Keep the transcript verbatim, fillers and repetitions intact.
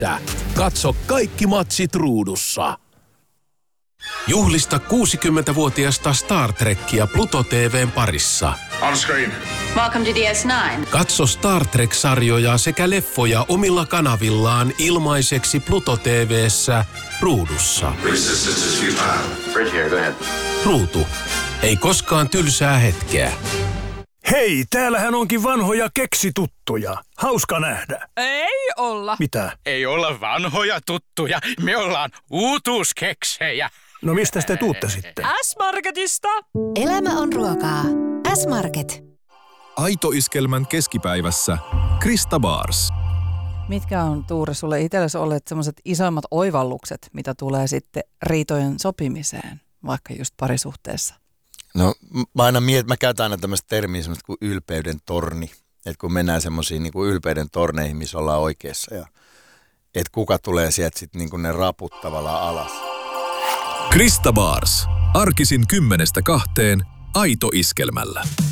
Tähdä. Katso kaikki matsit ruudussa. Juhlista kuusikymmentävuotiasta Star Trekkia Pluto T V:n parissa. On screen. Welcome to D S nine. Katso Star Trek-sarjoja sekä leffoja omilla kanavillaan ilmaiseksi Pluto T V:ssä ruudussa. Bridge here, go ahead. Ruutu. Ei koskaan tylsää hetkeä. Hei, täällähän onkin vanhoja keksituttuja. Hauska nähdä. Ei olla. Mitä? Ei olla vanhoja tuttuja. Me ollaan uutuuskeksejä. No mistä te tuutte sitten? S-Marketista. Elämä on ruokaa. S-Market. Aito-iskelmän keskipäivässä Krista Bars. Mitkä on, Tuure, sulle itsellesi olleet sellaiset isoimmat oivallukset, mitä tulee sitten riitojen sopimiseen, vaikka just parisuhteessa? No mä aina miet, mä käytän aina tämmöistä termiä semmoista kuin ylpeyden torni. Että kun mennään semmoisiin niin kuin ylpeyden torneihin, missä ollaan oikeassa ja että kuka tulee sieltä sitten niin kuin ne raput tavallaan alas. Krista Bars. Arkisin kymmenestä kahteen Aito-iskelmällä.